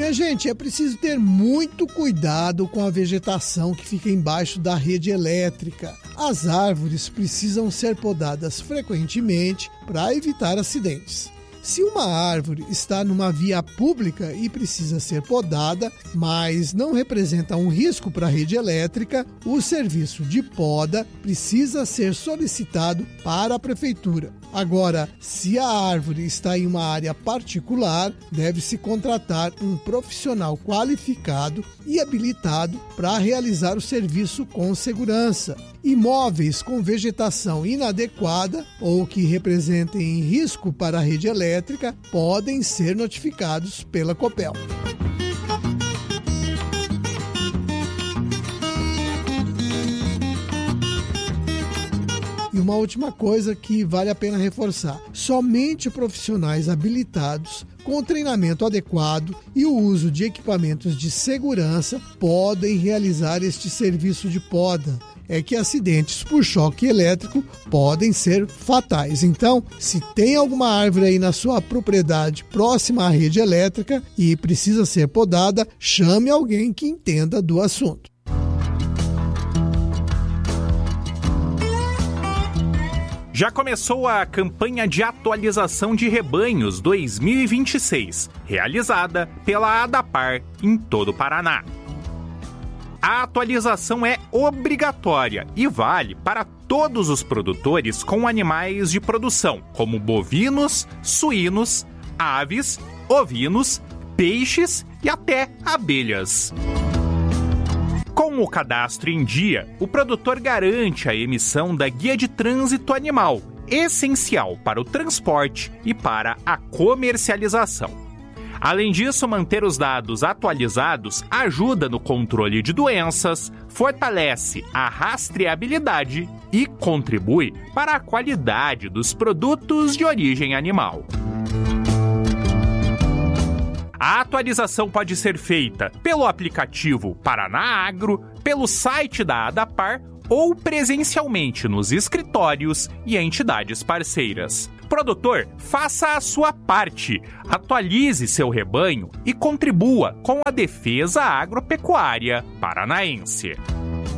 Minha gente, é preciso ter muito cuidado com a vegetação que fica embaixo da rede elétrica. As árvores precisam ser podadas frequentemente para evitar acidentes. Se uma árvore está numa via pública e precisa ser podada, mas não representa um risco para a rede elétrica, o serviço de poda precisa ser solicitado para a prefeitura. Agora, se a árvore está em uma área particular, deve-se contratar um profissional qualificado e habilitado para realizar o serviço com segurança. Imóveis com vegetação inadequada ou que representem risco para a rede elétrica podem ser notificados pela Copel. E uma última coisa que vale a pena reforçar: somente profissionais habilitados, com treinamento adequado e o uso de equipamentos de segurança podem realizar este serviço de poda. É que acidentes por choque elétrico podem ser fatais. Então, se tem alguma árvore aí na sua propriedade próxima à rede elétrica e precisa ser podada, chame alguém que entenda do assunto. Já começou a campanha de atualização de rebanhos 2026, realizada pela ADAPAR em todo o Paraná. A atualização é obrigatória e vale para todos os produtores com animais de produção, como bovinos, suínos, aves, ovinos, peixes e até abelhas. Com o cadastro em dia, o produtor garante a emissão da Guia de Trânsito Animal, essencial para o transporte e para a comercialização. Além disso, manter os dados atualizados ajuda no controle de doenças, fortalece a rastreabilidade e contribui para a qualidade dos produtos de origem animal. A atualização pode ser feita pelo aplicativo Paraná Agro, pelo site da ADAPAR ou presencialmente nos escritórios e entidades parceiras. Produtor, faça a sua parte, atualize seu rebanho e contribua com a defesa agropecuária paranaense.